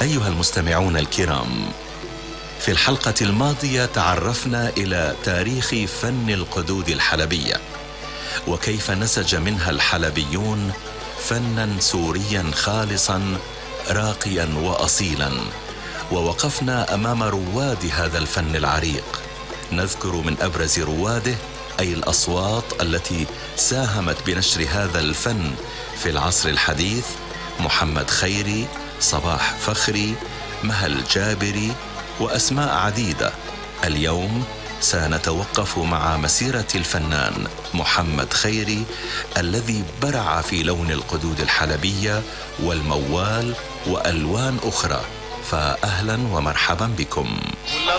أيها المستمعون الكرام، في الحلقة الماضية تعرفنا إلى تاريخ فن القدود الحلبية، وكيف نسج منها الحلبيون فناً سورياً خالصاً راقياً وأصيلاً. ووقفنا أمام رواد هذا الفن العريق، نذكر من أبرز رواده أي الأصوات التي ساهمت بنشر هذا الفن في العصر الحديث: محمد خيري، صباح فخري، مها الجابري، وأسماء عديدة. اليوم سنتوقف مع مسيرة الفنان محمد خيري الذي برع في لون القدود الحلبية والموال وألوان أخرى. فأهلا ومرحبا بكم.